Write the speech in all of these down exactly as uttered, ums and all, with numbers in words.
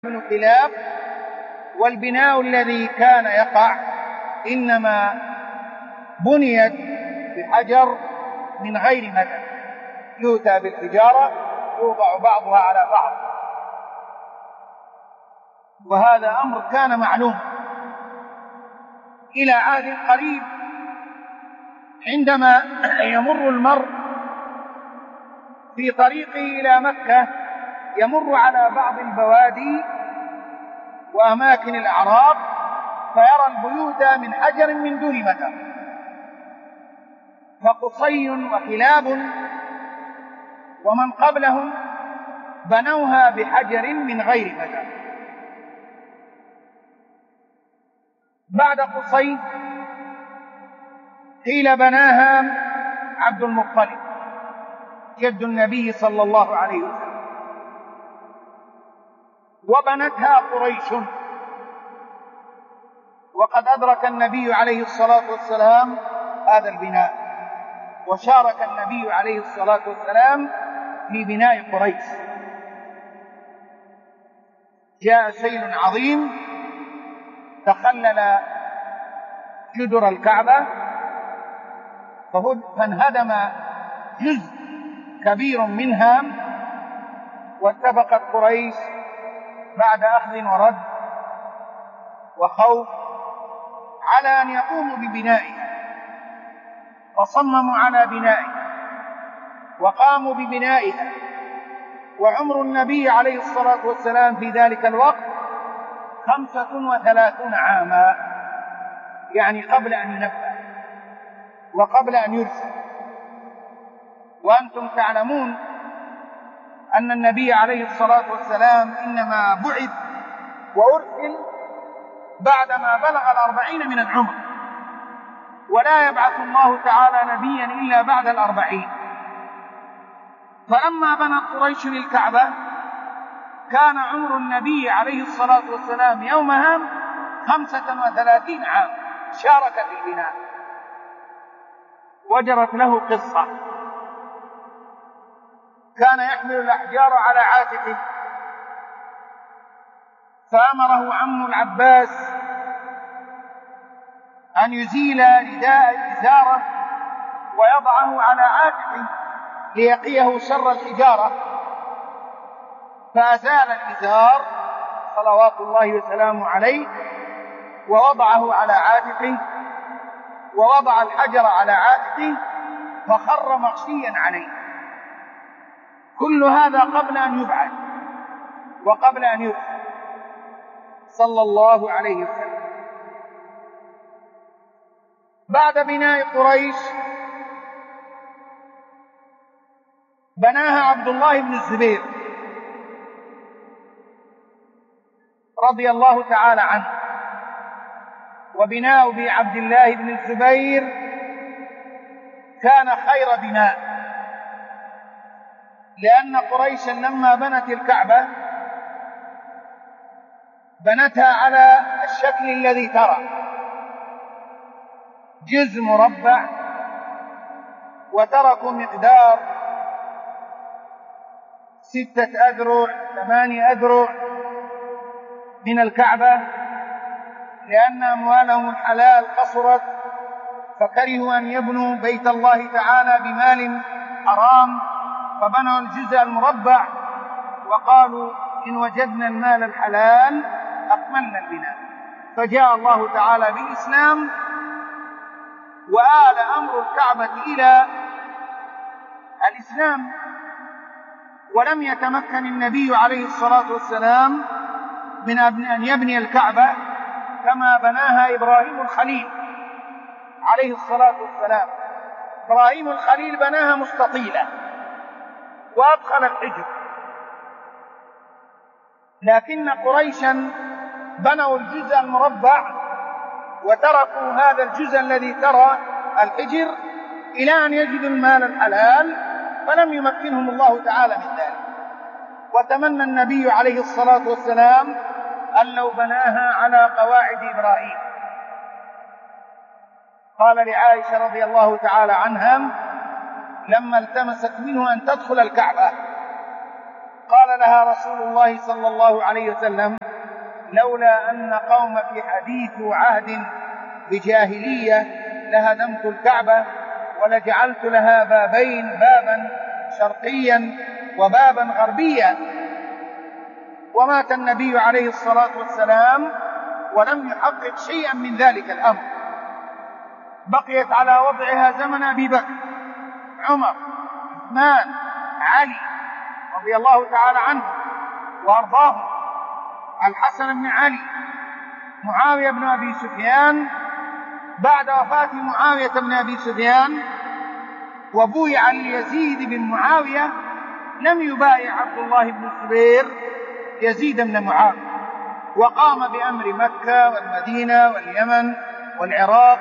بن كلاب. والبناء الذي كان يقع إنما بنيت بحجر من غير مدد، يؤتى بالحجارة يوضع بعضها على بعض، وهذا أمر كان معلوم إلى عهد قريب. عندما يمر المرء في طريقه إلى مكة يمر على بعض البوادي وأماكن الأعراب فيرى البيوت من حجر من دون مدد، فقصي وكلاب ومن قبلهم بنوها بحجر من غير مدد. بعد قصي قيل بناها عبد المطلب جد النبي صلى الله عليه وسلم، وبنتها قريش، وقد أدرك النبي عليه الصلاة والسلام هذا البناء، وشارك النبي عليه الصلاة والسلام في بناء قريش. جاء سيل عظيم تخلل جدر الكعبة فانهدم جزء كبير منها، واتفقت قريش بعد أخذ ورد وخوف على أن يقوموا ببنائها، فصمموا على بنائها وقاموا ببنائها. وعمر النبي عليه الصلاة والسلام في ذلك الوقت خمسة وثلاثون عاما، يعني قبل أن ينبأ وقبل أن يرسل. وأنتم تعلمون أن النبي عليه الصلاة والسلام إنما بعث وأرسل بعدما بلغ الأربعين من العمر، ولا يبعث الله تعالى نبيا إلا بعد الأربعين. فلما بنت قريش الكعبة كان عمر النبي عليه الصلاة والسلام يومها خمسة وثلاثين عام، شارك في البناء. وجرت له قصة، كان يحمل الأحجار على عاتقه، فأمره عم العباس أن يزيل رداء إزاره ويضعه على عاتقه ليقيه شر الحجارة، فأزال الإزار صلوات الله وسلامه عليه ووضعه على عاتقه، ووضع الحجر على عاتقه فخر مغشيا عليه. كل هذا قبل أن يبعث وقبل أن يرسل صلى الله عليه وسلم. بعد بناء قريش بناها عبد الله بن الزبير رضي الله تعالى عنه. وبناء بعبد الله بن الزبير كان خير بناء، لأن قريشا لما بنت الكعبة بنتها على الشكل الذي ترى، جزء مربع، وتركوا مقدار ستة أذرع ثمانية أذرع من الكعبة، لأن أموالهم الحلال قصرت، فكرهوا أن يبنوا بيت الله تعالى بمال حرام، فبنوا الجزء المربع، وقالوا إن وجدنا المال الحلال أكملنا البناء. فجاء الله تعالى بالإسلام وآل أمر الكعبة إلى الإسلام، ولم يتمكن النبي عليه الصلاة والسلام من أن يبني الكعبة كما بناها إبراهيم الخليل عليه الصلاة والسلام. إبراهيم الخليل بناها مستطيلة وأدخل الحجر، لكن قريشا بنوا الجزء المربع وتركوا هذا الجزء الذي ترى الحجر إلى أن يجدوا المال الحلال، فلم يمكنهم الله تعالى من ذلك. وتمنى النبي عليه الصلاة والسلام أن لو بناها على قواعد إبراهيم. قال لعائشة رضي الله تعالى عنها لما التمست منه أن تدخل الكعبة فقال لها رسول الله صلى الله عليه وسلم: لولا أن قومك حديث عهد بجاهلية لهدمت الكعبة ولجعلت لها بابين، بابا شرقيا وبابا غربيا. ومات النبي عليه الصلاة والسلام ولم يحقق شيئا من ذلك الأمر. بقيت على وضعها زمن أبي بكر، عمر، عثمان، علي رضي الله تعالى عنه وأرضاهم، الحسن بن علي، معاوية بن أبي سفيان. بعد وفاة معاوية بن أبي سفيان وبويع ليزيد بن معاوية لم يبايع عبد الله بن الزبير يزيد بن معاوية، وقام بأمر مكة والمدينة واليمن والعراق،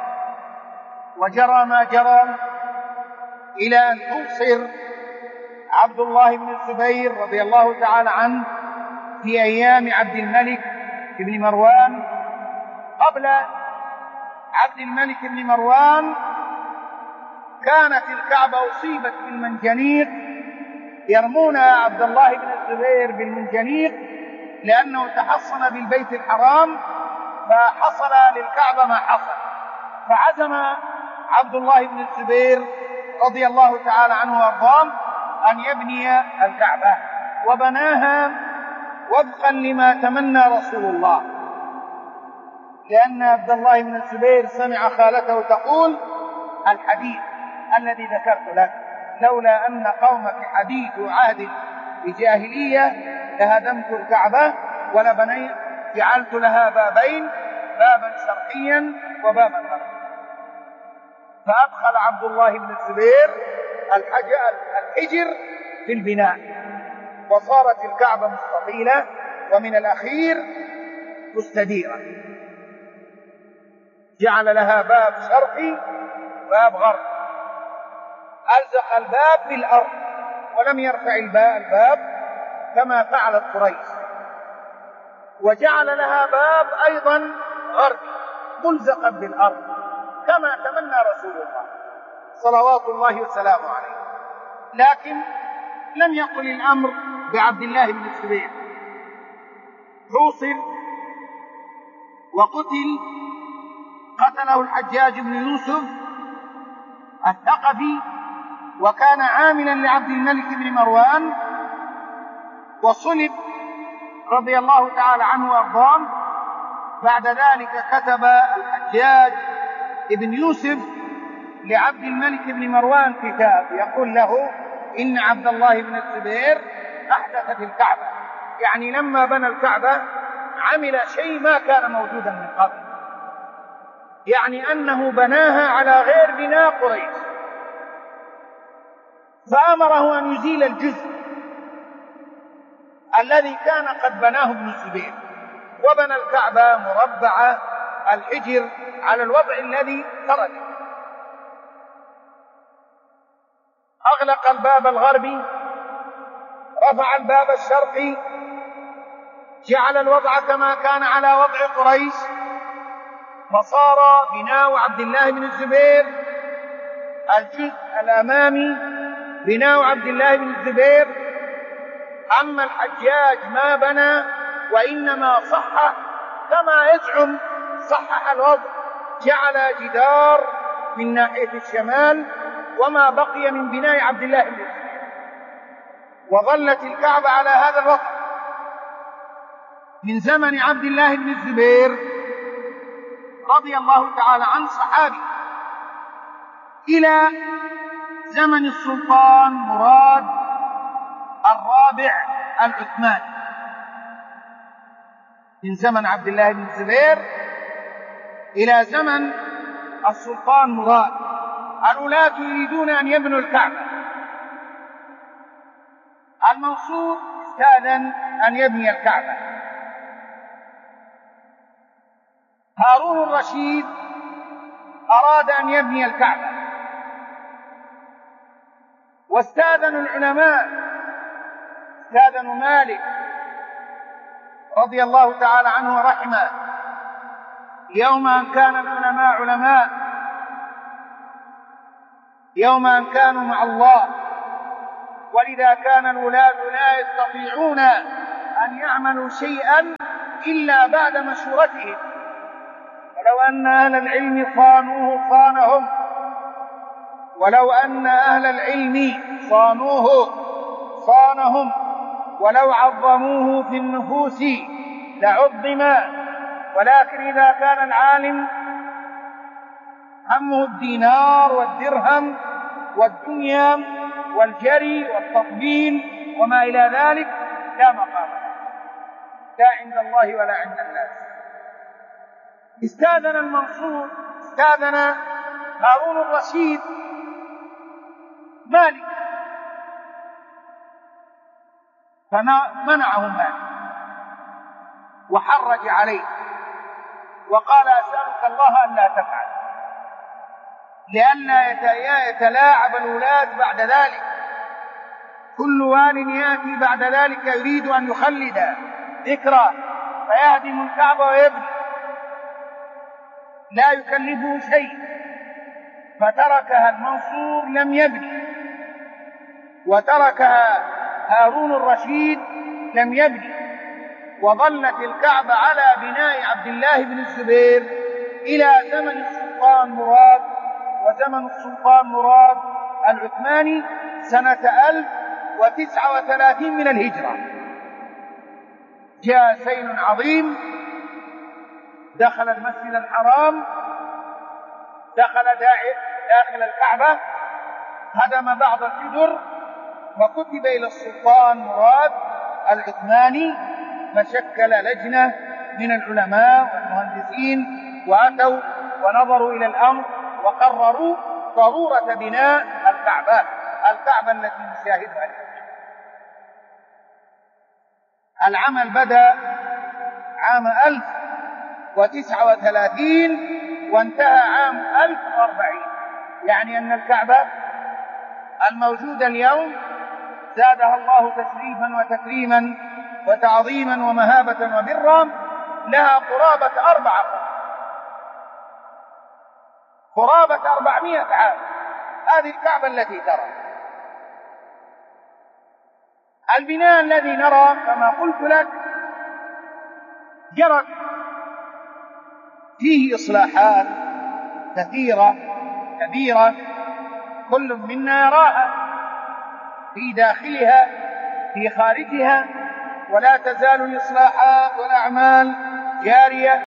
وجرى ما جرى إلى أن توصر عبد الله بن الزبير رضي الله تعالى عنه في أيام عبد الملك بن مروان. قبل عبد الملك بن مروان كانت الكعبة أصيبت بالمنجنيق، يرمون عبد الله بن الزبير بالمنجنيق لأنه تحصن بالبيت الحرام، فحصل للكعبة ما حصل. فعزم عبد الله بن الزبير رضي الله تعالى عنه وارضاه أن يبني الكعبة، وبناها وفقا لما تمنى رسول الله، لأن عبد الله بن الزبير سمع خالته تقول الحديث الذي ذكرت لك: لولا أن قومك حديث عهد بجاهلية لهدمت الكعبة ولبنيت جعلت لها بابين، بابا شرقيا وبابا غربيا. فأدخل عبد الله بن الزبير الحجر في البناء، وصارت الكعبة مستطيلة ومن الأخير مستديرة. جعل لها باب شرقي وباب غربي، ألزق الباب بالأرض ولم يرفع الباب كما فعلت قريش، وجعل لها باب أيضا غربي ملزقا بالأرض كما تمنى رسول الله صلوات الله وسلامه عليه. لكن لم يقل الأمر بعبد الله بن الزبير، حوصر وقتل، قتله الحجاج بن يوسف الثقفي، وكان عاملا لعبد الملك بن مروان، وصلب رضي الله تعالى عنه وارضاه. بعد ذلك كتب الحجاج بن يوسف لعبد الملك بن مروان كتاب يقول له إن عبد الله بن الزبير أحدث في الكعبة، يعني لما بنى الكعبة عمل شيء ما كان موجودا من قبل، يعني أنه بناها على غير بناء قريش. فأمره أن يزيل الجزء الذي كان قد بناه ابن الزبير، وبنى الكعبة مربعة الحجر على الوضع الذي ترك. أغلق الباب الغربي، رفع الباب الشرقي، جعل الوضع كما كان على وضع قريش، فصار بناء عبد الله بن الزبير الجزء الأمامي بناء عبد الله بن الزبير. أما الحجاج ما بنى وإنما صحح كما يزعم، صحح الوضع، جعل جدار من ناحية الشمال وما بقي من بناء عبد الله بن الزبير، وظلت الكعبة على هذا الوضع من زمن عبد الله بن الزبير رضي الله تعالى عنه صحابي إلى زمن السلطان مراد الرابع العثماني. من زمن عبد الله بن الزبير إلى زمن السلطان مراد، الولاة يريدون أن يبنوا الكعبة. المنصور استأذن أن يبني الكعبة، هارون الرشيد أراد أن يبني الكعبة، واستأذنوا العلماء، استأذنوا مالك رضي الله تعالى عنه ورحمه يوم أن كان العلماء علماء، يوم أن كانوا مع الله، ولذا كان الولاة لا يستطيعون أن يعملوا شيئا إلا بعد مشورتهم. ولو أن أهل العلم صانوه صانهم، ولو أن أهل العلم صانوه صانهم، ولو عظموه في النفوس لعظم. ولكن إذا كان العالم همه الدينار والدرهم والدنيا والجري والتطبيل وما إلى ذلك لا مقام له، لا عند الله ولا عند الناس. استاذن المنصور استاذن هارون الرشيد مالك، فمنعه مالك وحرج عليه وقال أسألك الله أن لا تفعل، لئلا يتلاعب الولاة بعد ذلك. كل وال يأتي بعد ذلك يريد أن يخلد ذكرى فيهدم الكعبة ويبني، لا يكلفه شيء، فتركها المنصور لم يبني، وتركها هارون الرشيد لم يبني، وظلت الكعبة على بناء عبد الله بن الزبير إلى زمن السلطان مراد، وزمن السلطان مراد العثماني سنة ألف وتسعة وثلاثين من الهجرة. جاء سيل عظيم دخل المسجد الحرام، دخل داخل الكعبة، هدم بعض الجدر، وكتب إلى السلطان مراد العثماني، فشكل لجنة من العلماء والمهندسين وأتوا ونظروا إلى الأمر وقرروا ضرورة بناء الكعبة الكعبة التي نشاهدها اليوم. العمل بدأ عام ألف وتسعة وثلاثين وانتهى عام ألف وأربعين، يعني أن الكعبة الموجودة اليوم زادها الله تشريفا وتكريما وتعظيما ومهابة وبرا لها قرابة أربعة قرابة أربعمائة عام. هذه الكعبة التي ترى. البناء الذي نرى كما قلت لك جرت فيه إصلاحات كثيرة كبيرة كل منا يراها في داخلها في خارجها، ولا تزال الإصلاحات والأعمال جارية